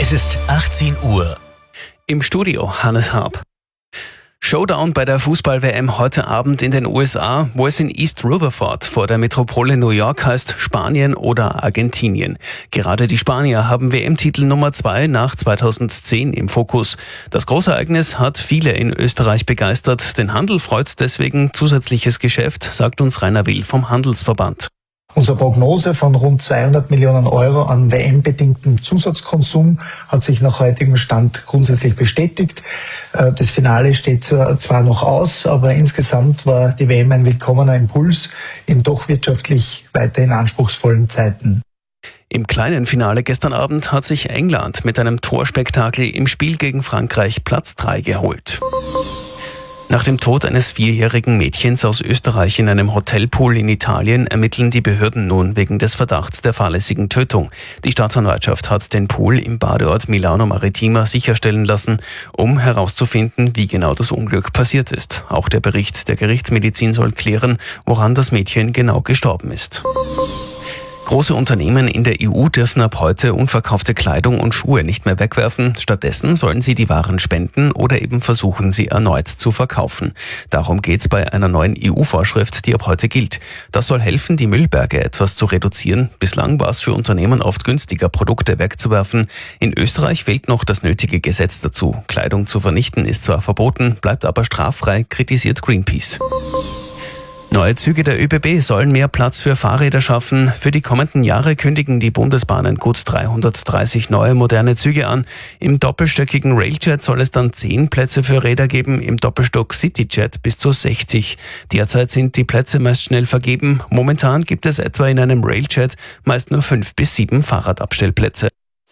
Es ist 18 Uhr. Im Studio Hannes Haab. Showdown bei der Fußball-WM heute Abend in den USA, wo es in East Rutherford vor der Metropole New York heißt, Spanien oder Argentinien. Gerade die Spanier haben WM-Titel Nummer 2 nach 2010 im Fokus. Das Großereignis hat viele in Österreich begeistert. Den Handel freut deswegen zusätzliches Geschäft, sagt uns Rainer Will vom Handelsverband. Unsere Prognose von rund 200 Millionen Euro an WM-bedingtem Zusatzkonsum hat sich nach heutigem Stand grundsätzlich bestätigt. Das Finale steht zwar noch aus, aber insgesamt war die WM ein willkommener Impuls in doch wirtschaftlich weiterhin anspruchsvollen Zeiten. Im kleinen Finale gestern Abend hat sich England mit einem Torspektakel im Spiel gegen Frankreich Platz 3 geholt. Nach dem Tod eines 4-jährigen Mädchens aus Österreich in einem Hotelpool in Italien ermitteln die Behörden nun wegen des Verdachts der fahrlässigen Tötung. Die Staatsanwaltschaft hat den Pool im Badeort Milano Maritima sicherstellen lassen, um herauszufinden, wie genau das Unglück passiert ist. Auch der Bericht der Gerichtsmedizin soll klären, woran das Mädchen genau gestorben ist. Große Unternehmen in der EU dürfen ab heute unverkaufte Kleidung und Schuhe nicht mehr wegwerfen. Stattdessen sollen sie die Waren spenden oder eben versuchen, sie erneut zu verkaufen. Darum geht's bei einer neuen EU-Vorschrift, die ab heute gilt. Das soll helfen, die Müllberge etwas zu reduzieren. Bislang war es für Unternehmen oft günstiger, Produkte wegzuwerfen. In Österreich fehlt noch das nötige Gesetz dazu. Kleidung zu vernichten ist zwar verboten, bleibt aber straffrei, kritisiert Greenpeace. Neue Züge der ÖBB sollen mehr Platz für Fahrräder schaffen. Für die kommenden Jahre kündigen die Bundesbahnen gut 330 neue moderne Züge an. Im doppelstöckigen Railjet soll es dann 10 Plätze für Räder geben, im Doppelstock Cityjet bis zu 60. Derzeit sind die Plätze meist schnell vergeben. Momentan gibt es etwa in einem Railjet meist nur 5 bis 7 Fahrradabstellplätze.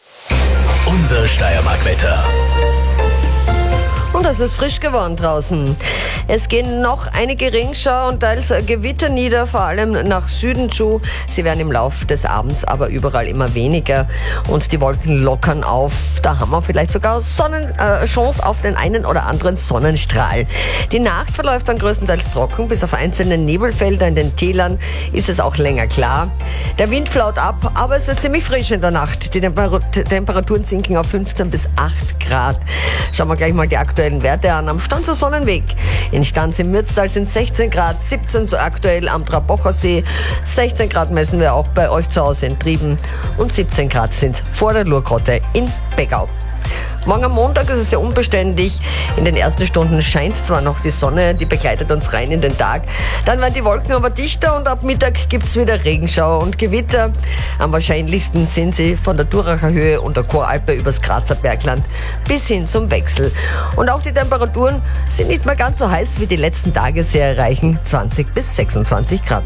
Unser Steiermark-Wetter. Und es ist frisch geworden draußen. Es gehen noch einige Regenschauer und teils Gewitter nieder, vor allem nach Süden zu. Sie werden im Laufe des Abends aber überall immer weniger und die Wolken lockern auf. Da haben wir vielleicht sogar Chance auf den einen oder anderen Sonnenstrahl. Die Nacht verläuft dann größtenteils trocken, bis auf einzelne Nebelfelder in den Tälern ist es auch länger klar. Der Wind flaut ab, aber es wird ziemlich frisch in der Nacht. Die Temperaturen sinken auf 15 bis 8 Grad. Schauen wir gleich mal die aktuellen Werte an. Am Stanzer Sonnenweg in Stanz im Mürztal sind 16 Grad, 17 so aktuell am Trabocher See, 16 Grad messen wir auch bei euch zu Hause in Trieben und 17 Grad sind vor der Lurgrotte in Beggau. Morgen am Montag ist es sehr unbeständig. In den ersten Stunden scheint zwar noch die Sonne, die begleitet uns rein in den Tag. Dann werden die Wolken aber dichter und ab Mittag gibt's wieder Regenschauer und Gewitter. Am wahrscheinlichsten sind sie von der Duracher Höhe und der Choralpe übers Grazer Bergland bis hin zum Wechsel. Und auch die Temperaturen sind nicht mehr ganz so heiß wie die letzten Tage. Sie erreichen 20 bis 26 Grad.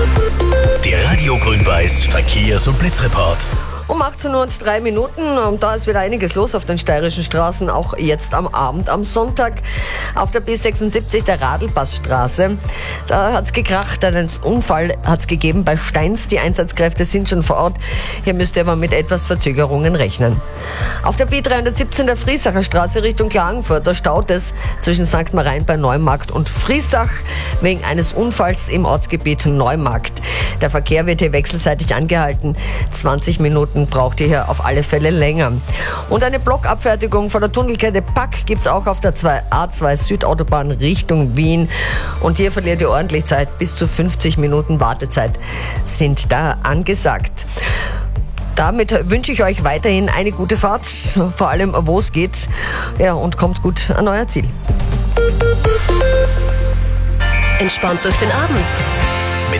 Der Radio Grün-Weiß Verkehrs- und Blitzreport. Um 18:03 Uhr und da ist wieder einiges los auf den steirischen Straßen, auch jetzt am Abend, am Sonntag. Auf der B76, der Radlpassstraße, da hat's gekracht, einen Unfall hat's gegeben bei Steins. Die Einsatzkräfte sind schon vor Ort. Hier müsst ihr aber mit etwas Verzögerungen rechnen. Auf der B317, der Friesacher Straße Richtung Klagenfurt, da staut es zwischen St. Marein bei Neumarkt und Friesach wegen eines Unfalls im Ortsgebiet Neumarkt. Der Verkehr wird hier wechselseitig angehalten. 20 Minuten braucht ihr hier auf alle Fälle länger. Und eine Blockabfertigung von der Tunnelkette Pack gibt's auch auf der A2 Südautobahn Richtung Wien. Und hier verliert ihr ordentlich Zeit. Bis zu 50 Minuten Wartezeit sind da angesagt. Damit wünsche ich euch weiterhin eine gute Fahrt, vor allem wo es geht. Ja, und kommt gut an euer Ziel. Entspannt durch den Abend.